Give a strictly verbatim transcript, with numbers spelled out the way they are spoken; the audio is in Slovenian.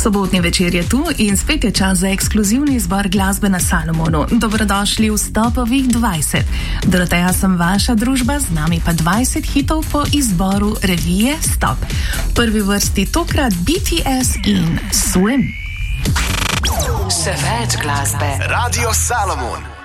Sobotni večer je tu in spet je čas za ekskluzivni izbor glasbe na Salomonu. Dobrodošli v Stopovih dvajset. Doroteja sem vaša družba, z nami pa dvajset hitov po izboru revije Stop. Prvi vrsti tokrat B T S in Swim. Še več glasbe. Radio Salomon.